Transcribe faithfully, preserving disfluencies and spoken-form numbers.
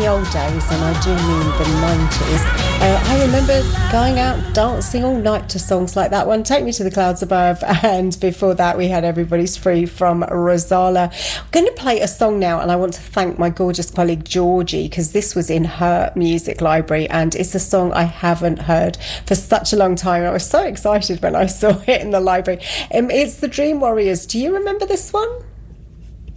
old days, and I do mean the nineties, uh, I remember going out dancing all night to songs like that one, Take Me to the Clouds Above, and before that we had Everybody's Free from Rosala. I'm going to play a song now, and I want to thank my gorgeous colleague Georgie, because this was in her music library, and it's a song I haven't heard for such a long time. I was so excited when I saw it in the library. Um, it's the Dream Warriors. Do you remember this one?